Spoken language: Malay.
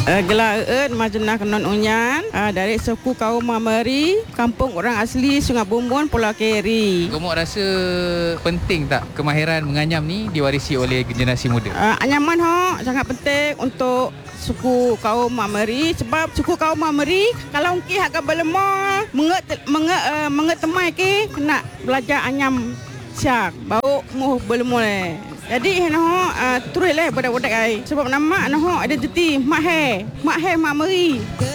Gelar Majenah Kenon Unyan dari suku kaum Mameri, kampung orang asli Sungai Bumbun, Pulau Keri. Gemuk rasa penting tak kemahiran menganyam ni diwarisi oleh generasi muda? Anyaman sangat penting untuk suku kaum Mameri, sebab suku kaum Mameri kalau ki agak berlemah mengetemai ki kena belajar anyam siak bau muh berlemah. Jadi terus budak-budak ai sebab nama identiti mak Mameri.